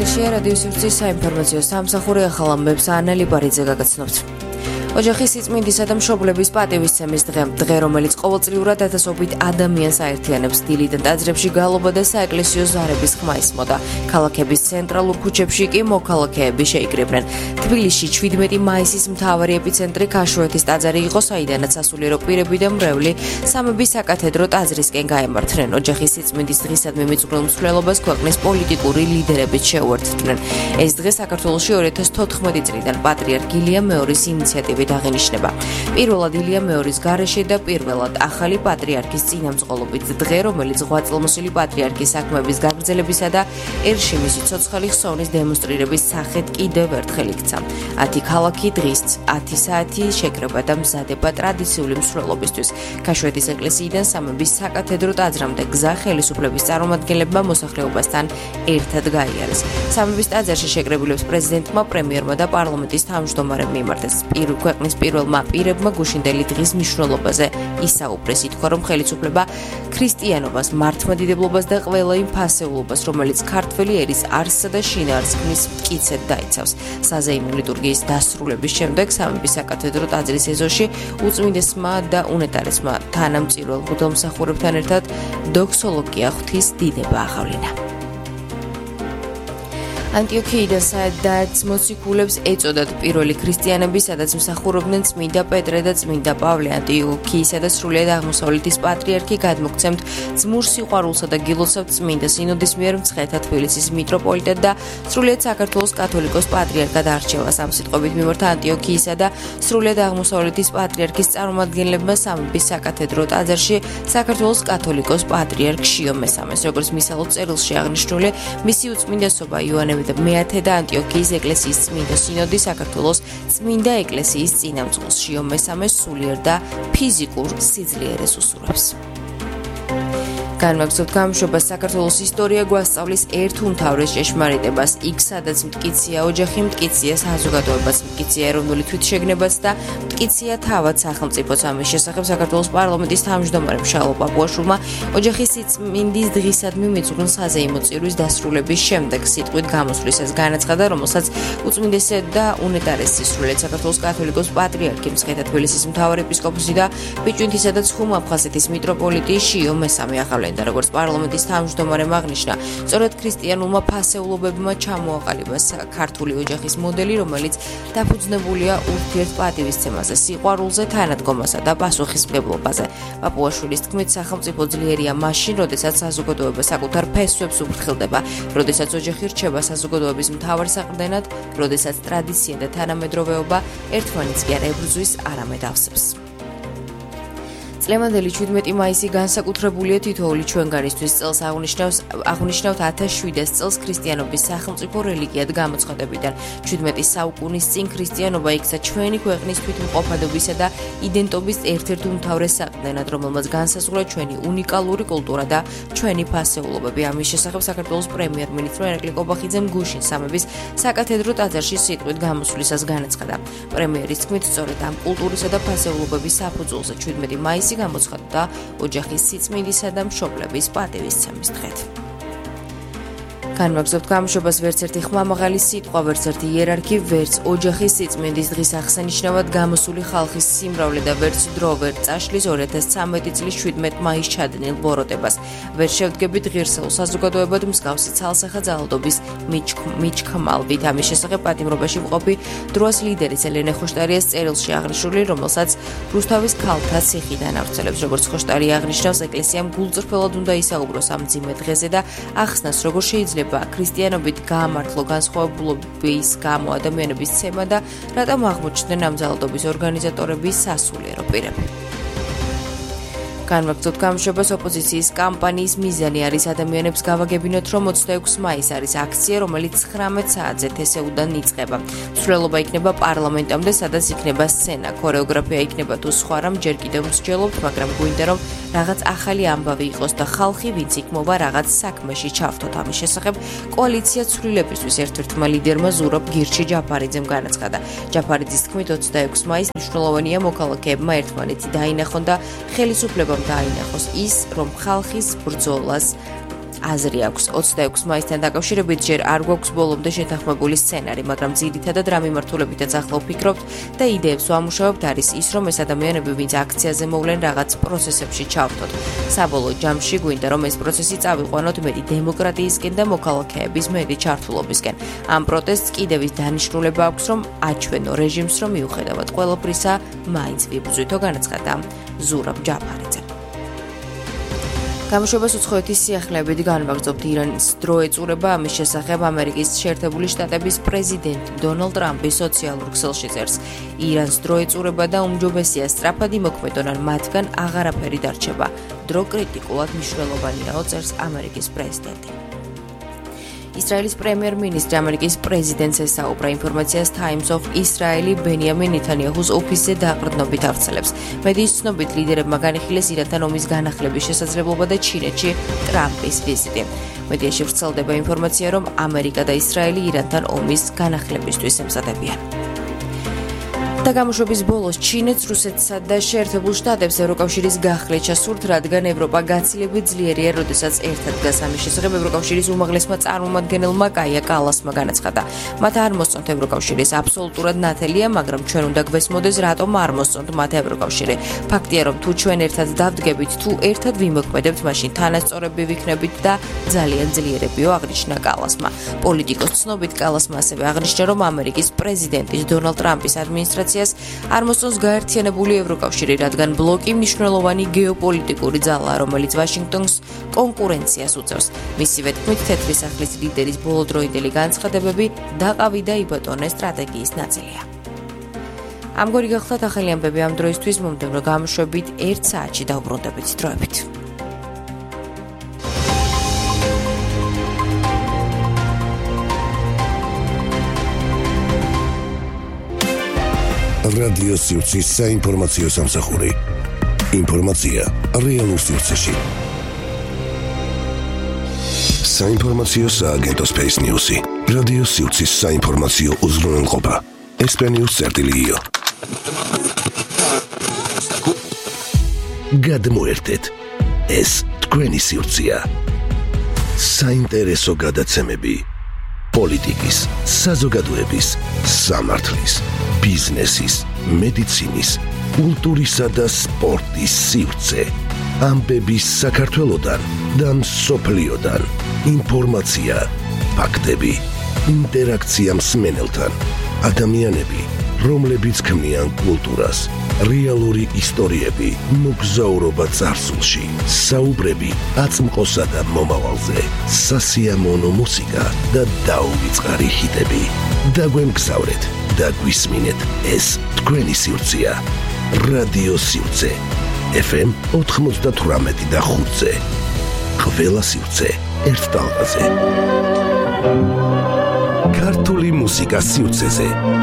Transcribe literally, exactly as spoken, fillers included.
ეთერშია რადიო სივრცის საინფორმაციო სამსახური ახალ ამბებს ანა ლიპარიძე გაგაცნობთ. ოჯახის სიწმინდისა და მშობლების პატივისცემის დღე, დღე რომელიც ყოველწლიურად ათასობით ადამიანს აერთიანებს დილიდან ტაძრებში გალობა და საეკლესიო ზარების ხმა ისმოდა. ქალაქების ცენტრალურ ქუჩებში კი მოქალაქეები შეიკრიბნენ. თბილისში შვიდმეტი მაისის მთავარი ეპიცენტრი ქაშვეთის ტაძარი იყო, საიდანაც სასულიერო პირები და მრევლი სამების საკათედრო ტაძრისკენ გაემართნენ. ოჯახის სიწმინდის დღისადმი მიწვრილ მსვლელობას ქვეყნის პოლიტიკური ლიდერებიც შეუერთდნენ. ეს დღე საქართველოში ორი ათას თოთხმეტი წლიდან პატრიარქ ილია მეორის ინიციატივით აღინიშნება. პირველად ილია მეორის გარეშე და პირველად ახალი პატრიარქის წინამძღოლობით დღე, რომელიც ღვაწლმოსილი პატრიარქის საქმეების გაგრძელებისა და ერშიმის ცოცხალი ხსოვნის დემონსტრირების სახით კიდევ ერთხელ იქცა. ათი ქალაქი დღის ათი საათი შეკრება და მზადება ტრადიციული მსვლელობისთვის. ქაშვეთის ეკლესიიდან სამების საკათედრო ტაძრამდე გზა ხელისუფლების წარმომადგენლებმა მოსახლეობასთან ერთად გაიარეს. სამების ტაძარში შეკრებილებს პრეზიდენტმა, პრემიერმა და პარლამენტის თავმჯდომარემ მიმართეს. პირველ ქვეყნის პირველმა პირებმა გუშინდელი დღის მნიშვნელობაზე ისაუბრეს, ითქვა, რომ ხელისუფლება ქრისტიანობას, მართლმადიდებლობას და ყველა იმ ფასეულობას, რომელიც ქართველი ერის არსსა და შინაარსის მტკიცედ დაიცავს. საზეიმო ლიტურგიის დასრულების შემდეგ სამების საკათედრო ტაძრის ეზოში უწმინდესმა და უნეტარესმა თანამწირველ მღვდელმსახურებთან ერთად დოქსოლოგია ღვთის დიდება აღავლინა. ანტიოქიიდან სადაც მოციქულებს ეწოდათ პირველი ქრისტიანები, სადაც მსახურობდნენ წმინდა პეტრე და წმინდა პავლე. ანტიოქიისა და სრულიად აღმოსავლეთის პატრიარქი გადმოგცემთ ძმურ სიყვარულსა და გილოცავთ წმინდა სინოდის მიერ მცხეთა თბილისის მიტროპოლიტად და სრულიად საქართველოს კათოლიკოს პატრიარქად არჩევას. ამ სიტყვებით მიმართა ანტიოქიისა და სრულიად აღმოსავლეთის პატრიარქის წარმომადგენლებმა სამების საკათედრო ტაძარში საქართველოს კათოლიკოს პატრიარქ შიო მესამეს, როგორც მისალო წერილში აღნიშნული, მისი უწმინდესობა იოანე მეათე და ანტიოქიის ეკლესიის წმინდა სინოდი საქართველოს წმინდა ეკლესიის წინამძღოლს შიო მესამეს სულიერ და ფიზიკურ სიძლიერეს უსურვებს. განვაგრძობთ გამშვებას საქართველოს ისტორია გვასწავლის ერთ უმთავრეს ჭეშმარიტებას, იქ სადაც მტკიცია ოჯახი, მტკიცია საზოგადოებაც, მტკიცია ეროვნული თვითშეგნებაც და მტკიცია თავად სახელმწიფოც. ამის შესახებ საქართველოს პარლამენტის თავმჯდომარემ შალო პაპუაშვილმა ოჯახის სიწმინდის დღისადმი მიწვრილ საზეიმო წირვის დასრულების შემდეგ სიტყვით გამოსვლისას განაცხადა, რომელსაც უწმინდესი და უნეტარესი სრულიად საქართველოს კათოლიკოს პატრიარქი, მცხეთა თბილისის მთავარი ეპისკოპოსი და ბიჭვინთისა და ცხუმ-აფხაზეთის მიტროპოლიტი შიო მესამე აღავლენ. და როგორც პარლამენტის თავმჯდომარემ აღნიშნა, სწორედ ქრისტიანულმა ფასეულობებმა ჩამოაყალიბა ქართული ოჯახის მოდელი, რომელიც დაფუძნებულია ურთიერთ პატივისცემაზე, სიყვარულზე, თანადგომასა და პასუხისმგებლობაზე. პაპუაშვილის თქმით, სახელმწიფო ძლიერია მაშინ, როდესაც საზოგადოება საკუთარ ფესვებს უფრთხილდება, როდესაც ოჯახი რჩება საზოგადოების მთავარ საყრდენად, როდესაც ტრადიცია და თანამედროვეობა ერთმანეთს კი არ ებრძვის, არამედ ავსებს. წლევანდელი შვიდმეტი მაისი განსაკუთრებულია თითოეული ჩვენგანისთვის წელს აღნიშნავს აღნიშნავთ ათას შვიდას წელს ქრისტიანობის სახელმწიფო რელიგიად გამოცხადებიდან. შვიდმეტი საუკუნის წინ ქრისტიანობა იქცა ჩვენი ქვეყნის თვითმყოფადობისა და იდენტობის ერთ-ერთ უმთავრეს საყრდენად, რომელმაც განსაზღვრა ჩვენი უნიკალური კულტურა და ჩვენი ფასეულობები. ამის შესახებ საქართველოს პრემიერ-მინისტრი ირაკლი კობახიძემ გუშინ სამების საკათედრო ტაძარში სიტყვით გამოსვლისას განაცხადა. პრემიერის თქმით, სწორედ ამ კულტურისა და ფასეულობების საფუძველზე შვიდმეტი მაისი გამოცხადდა ოჯახის სიწმინდისა და მშობლების პატივისცემის დღედ. განვაგრძობთ გამშვებას, ვერც ერთი ხმამაღალი სიტყვა, ვერც ერთი იერარქი, ვერც ოჯახის სიწმინდის დღის აღსანიშნავად გამოსული ხალხის სიმრავლე და ვერც დრო ვერ წაშლის ორი ათას ცხრამეტი წლის შვიდმეტ მაისს ჩადენილ ბოროტებას. ვერ შევდგებით ღირსეულ საზოგადოებად მსგავსი ცალსახა ძალადობის მიჩქმალვით. ამის შესახებ პატიმრობაში მყოფი დროას ლიდერის ელენე ხოშტარიას წერილში აღნიშნული, რომელსაც რუსთავის ქალთა ციხიდან ავრცელებს. როგორც ხოშტარი აღნიშნავს, ეკლესიამ გულწრფელად უნდა ისაუბროს ამ მძიმე დღეზე და ახსნას, როგორ შეიძლება ქრისტიანობით გაამართლო განსხვავებულობის გამო ადამიანების ცემა და რატომ აღმოჩნდნენ ამ ძალადობის ორგანიზატორების სასულიერო პირები. განვაგრძობთ გამშვებას, ოპოზიციის კამპანიის მიზანი არის ადამიანებს გავაგებინოთ, რომ ოცდაექვსი მაისი არის აქცია, რომელიც ცხრამეტ საათზე თესეუდან იწყება. მსვლელობა იქნება პარლამენტამდე, სადაც იქნება სცენა, ქორეოგრაფია იქნება თუ სხვა რამ, ჯერ კიდევ მსჯელობთ, მაგრამ გვინდა რომ რაღაც ახალი ამბავი იყოს და ხალხი, ვინც იქ მოვა, რაღაც საქმეში ჩავთოთ. ამის შესახებ კოალიცია ცვლილებისთვის ერთ-ერთმა ლიდერმა ზურაბ გირჩი ჯაფარიძემ განაცხადა. ჯაფარიძის თქმით, ოცდაექვსი მაისი მნიშვნელოვანია მოქალაქეებმა ერთმანეთი დაინახონ და ხელისუფლებამ დაინახოს ის, რომ ხალხის ბრძოლას აზრი აქვს. ოცდაექვსი მაისთან დაკავშირებით ჯერ არ გვაქვს ბოლომდე შეთანხმებული სცენარი, მაგრამ ძირითადად რა მიმართულებითაც ახლა ვფიქრობთ და იდეებს ვამუშავებთ არის ის, რომ ეს ადამიანები, ვინც აქციაზე მოვლენ, რაღაც პროცესებში ჩავთოთ. საბოლოო ჯამში გვინდა, რომ ეს პროცესი წავიყვანოთ მეტი დემოკრატიისკენ და მოქალაქეების მეტი ჩართულობისკენ. ამ პროტესტს კიდევ ის დანიშნულება აქვს, რომ აჩვენო რეჟიმს, რომ მიუხედავად ყველაფრისა, მაინც ვიბრძვითო, განაცხადა ზურაბ ჯაფარიძე. გამოშვებას უცხოეთის სიახლეებით განვაგრძობთ. ირანის დრო ეწურება ამის შესახებ ამერიკის შეერთებული შტატების პრეზიდენტ დონალდ ტრამპის სოციალურ ქსელში წერს. ირანს დრო ეწურება და უმჯობესია სწრაფად იმოქმედონ, ან მათგან აღარაფერი დარჩება. დრო კრიტიკულად მნიშვნელოვანიაო, წერს ამერიკის პრეზიდენტი. ისრაელის პრემიერ-მინისტრი ამერიკის პრეზიდენტს ესაუბრა. ინფორმაციას Times of Israel ბენიამინ ნეთანიაჰუს ოფისზე დაყრდნობით ავრცელებს. მედიის ცნობით ლიდერებმა განიხილეს ირანთან ომის განახლების შესაძლებლობა და ჩინეთში ტრამპის ვიზიტი. მედიაში ვრცელდება ინფორმაცია, რომ ამერიკა და ისრაელი ირანთან ომის განახლებისთვის ემზადებიან. და გამოშვების ბოლოს ჩინეთს, რუსეთსა და შეერთებულ შტატებს ევროკავშირის გახლეჩა სურთ, რადგან ევროპა გაცილებით ძლიერია, როდესაც ერთად დგას. ამის შესახებ ევროკავშირის უმაღლესმა წარმომადგენელმა კაია კალასმა განაცხადა. მათ არ მოსწონთ ევროკავშირის აბსოლუტურად ნათელია, მაგრამ ჩვენ უნდა გვესმოდეს, რატომ არ მოსწონთ მათ ევროკავშირი. ფაქტია, რომ თუ ჩვენ ერთად დავდგებით, თუ ერთად ვიმოქმედებთ, მაშინ თანასწორები ვიქნებით და ძალიან ძლიერებიო, აღნიშნა კალასმა. პოლიტიკოს ცნობით კალასმა ასევე აღნიშნა, რომ ამერიკის პრეზიდენტის დონალდ ტრამპის ადმინისტრაცია არ მოსწონს გაერთიანებული ევროკავშირი, რადგან ბლოკი მნიშვნელოვანი გეოპოლიტიკური ძალაა, რომელიც ვაშინგტონს კონკურენციას უწევს. მისივე თქმით, თეთრი სახლის ლიდერის ბოლოდროინდელი განცხადებები დაყავი და იბატონე სტრატეგიის ნაწილია. ამგვარი გახლავთ ახალი ამბები ამ დროისთვის. მომდევნო გამოშვებით ერთ საათში დავბრუნდებით დროებით. რადიო სივრცის საინფორმაციო სამსახური. ინფორმაცია რეალურ სივრცეში. საინფორმაციო სააგენტო Space News-ი. რადიო სივრცის საინფორმაციო უზრუნველყოფა. ესპანიურ წერტილიო. გადმოერთეთ. ეს თქვენი სივრცეა. საინტერესო გადაცემები. პოლიტიკის, საზოგადოების, სამართლის, ბიზნესის, მედიცინის, კულტურისა და სპორტის სივრცე. ამბების საქართველოდან და მსოფლიოდან. ინფორმაცია, ფაქტები, ინტერაქცია მსმენელთან. ადამიანები, რომლებიც ქმნიან კულტურას. რეალური ისტორიები, მოგზაურობა წარსულში. საუბრები აწმყოსა და მომავალზე. სასიამოვნო მუსიკა და დაუვიწყარი ჰიტები. დაგვემგზავრეთ და გვისმინეთ. ეს თქვენი სივრცეა. რადიო სივრცე. ეფ ემ ოთხმოცდათვრამეტი და ხუთზე. ყველა სივრცე ერთ ტალღაზე. ქართული მუსიკას სივრცეზე.